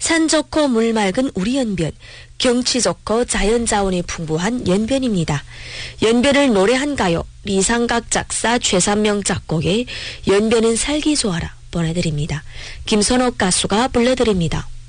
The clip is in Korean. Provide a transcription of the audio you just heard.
산 좋고 물 맑은 우리 연변, 경치 좋고 자연 자원이 풍부한 연변입니다. 연변을 노래한 가요, 리상각 작사 최산명 작곡의 연변은 살기 좋아라 보내드립니다. 김선옥 가수가 불러드립니다.